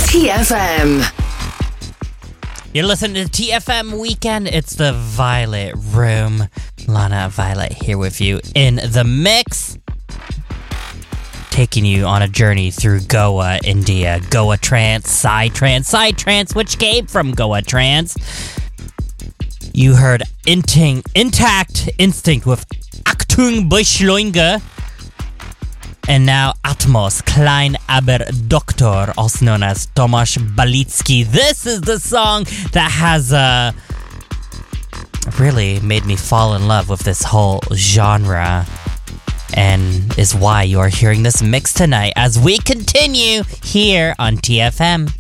TFM. You're listening to TFM Weekend. It's the Violet Room. Lana Violet here with you in the mix. Taking you on a journey through Goa, India. Goa Trance, Psytrance, which came from Goa Trance. You heard Intact Instinct with Achtung Beschleuniger. And now Atmos, Klein aber Doktor, also known as Tomasz Balicki. This is the song that has really made me fall in love with this whole genre, and is why you are hearing this mix tonight as we continue here on TFM.